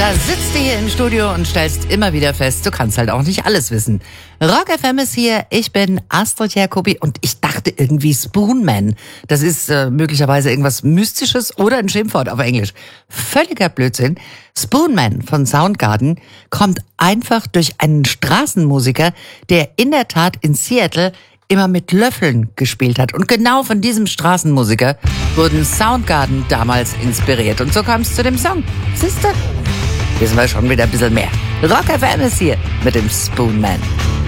Da sitzt du hier im Studio und stellst immer wieder fest, du kannst halt auch nicht alles wissen. Rock FM ist hier, ich bin Astrid Jacobi und ich dachte irgendwie Spoonman. Das ist möglicherweise irgendwas Mystisches oder ein Schimpfwort auf Englisch. Völliger Blödsinn. Spoonman von Soundgarden kommt einfach durch einen Straßenmusiker, der in der Tat in Seattle immer mit Löffeln gespielt hat. Und genau von diesem Straßenmusiker wurden Soundgarden damals inspiriert. Und so kam es zu dem Song. Siehste? Wissen wir schon wieder ein bisschen mehr. Rock FM ist hier mit dem Spoonman.